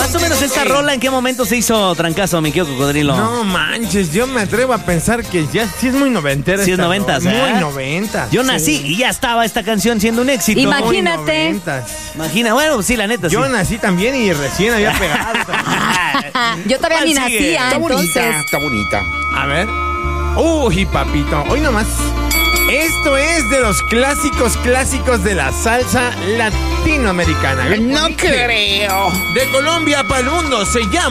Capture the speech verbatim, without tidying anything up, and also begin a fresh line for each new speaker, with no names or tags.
Más o menos esta rola, ¿en qué momento se hizo trancazo, mi querido Cocodrilo?
No manches, yo me atrevo a pensar que ya sí es muy noventera.
Sí es noventas,
Muy
¿eh?
noventas.
Yo nací sí. y ya estaba esta canción siendo un éxito.
Imagínate.
Imagina, bueno, sí, la neta,
Yo
sí.
nací también y recién había pegado.
Yo todavía ni nacía,
Está bonita,
entonces.
está bonita.
A ver. Uy, papito, hoy nomás. Esto es de los clásicos clásicos de la salsa latinoamericana.
No creo.
De Colombia para el mundo se llama